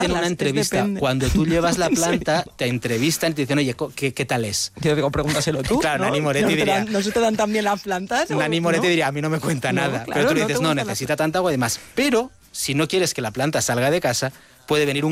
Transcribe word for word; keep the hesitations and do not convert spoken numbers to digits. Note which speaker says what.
Speaker 1: en una entrevista.
Speaker 2: Depende.
Speaker 1: Cuando tú llevas la planta, te entrevistan y te dicen, oye, ¿qué, qué tal es?
Speaker 2: Yo digo, pregúntaselo tú.
Speaker 1: Claro,
Speaker 2: ¿no?
Speaker 1: Nani Moretti
Speaker 2: ¿No se te
Speaker 1: diría-
Speaker 2: dan- ¿No se te dan tan bien las plantas?
Speaker 1: Nani
Speaker 2: ¿O
Speaker 1: Moretti
Speaker 2: no?
Speaker 1: diría, a mí no me cuenta
Speaker 2: No,
Speaker 1: nada.
Speaker 2: claro,
Speaker 1: Pero tú le
Speaker 2: no te
Speaker 1: dices, no,
Speaker 2: gustan las
Speaker 1: necesita tanta agua y demás. Pero, si no quieres que la planta salga de casa, puede venir un